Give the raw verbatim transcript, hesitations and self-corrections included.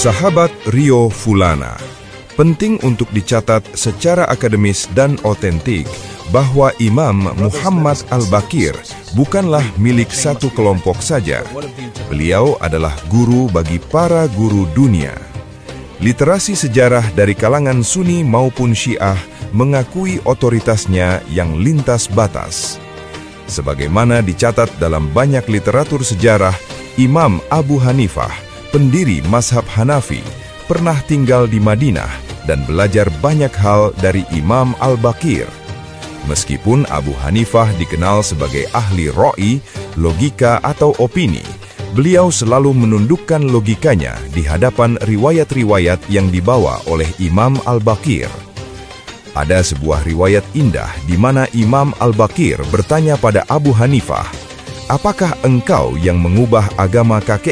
Sahabat Rio Fulana, penting untuk dicatat secara akademis dan otentik bahwa Imam Muhammad Al-Baqir bukanlah milik satu kelompok saja. Beliau adalah guru bagi para guru dunia. Literasi sejarah dari kalangan Sunni maupun Syiah mengakui otoritasnya yang lintas batas. Sebagaimana dicatat dalam banyak literatur sejarah, Imam Abu Hanifah, pendiri mazhab Hanafi, pernah tinggal di Madinah dan belajar banyak hal dari Imam Al-Baqir. Meskipun Abu Hanifah dikenal sebagai ahli ra'i, logika atau opini, beliau selalu menundukkan logikanya di hadapan riwayat-riwayat yang dibawa oleh Imam Al-Baqir. Ada sebuah riwayat indah di mana Imam Al-Baqir bertanya pada Abu Hanifah, "Apakah engkau yang mengubah agama kakek